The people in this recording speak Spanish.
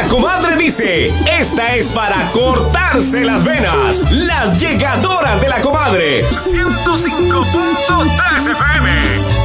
La comadre dice, esta es para cortarse las venas. Las llegadoras de la comadre. 105.3 FM.